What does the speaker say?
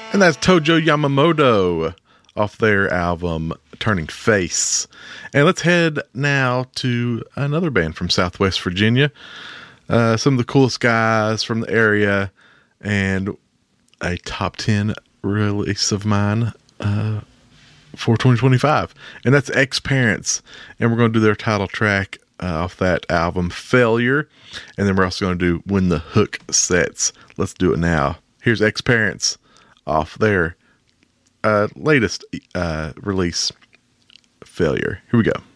And that's Tojo Yamamoto off their album Turning Face. And let's head now to another band from Southwest Virginia. Some of the coolest guys from the area, and a top 10 release of mine for 2025. And that's Ex-Parents. And we're going to do their title track off that album, Failure. And then we're also going to do When the Hook Sets. Let's do it now. Here's Ex-Parents off their latest release, Failure. Here we go.